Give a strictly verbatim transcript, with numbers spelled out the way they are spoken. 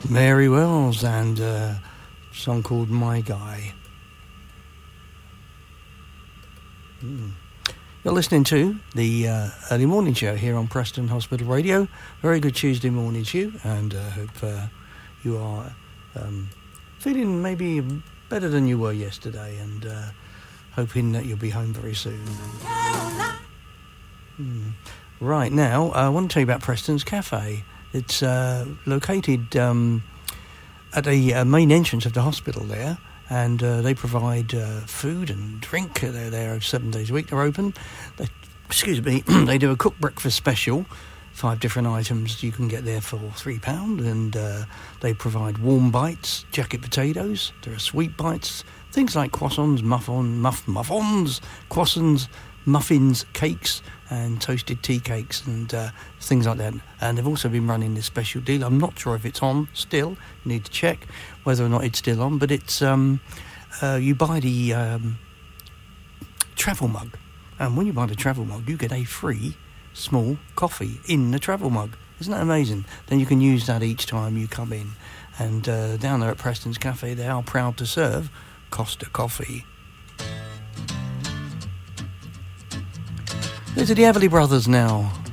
Mary Wells and a song called My Guy. Mm. You're listening to the uh, early morning show here on Preston Hospital Radio. Very good Tuesday morning to you, and I uh, hope uh, you are um, feeling maybe better than you were yesterday, and uh, hoping that you'll be home very soon. Mm. Right now, I want to tell you about Preston's Cafe. It's uh, located um, at the uh, main entrance of the hospital there, and uh, they provide uh, food and drink. They're there seven days a week. They're open. They, excuse me. They do a cooked breakfast special, five different items you can get there for three pound, and uh, they provide warm bites, jacket potatoes. There are sweet bites, things like croissants, muffin, muff, muffins, croissants, muffins, cakes, and toasted tea cakes and uh, things like that. And they've also been running this special deal. I'm not sure if it's on still. You need to check whether or not it's still on. But it's um, uh, you buy the um, travel mug, and when you buy the travel mug, you get a free small coffee in the travel mug. Isn't that amazing? Then you can use that each time you come in. And uh, down there at Preston's Cafe, they are proud to serve Costa Coffee. These are the Everly Brothers now.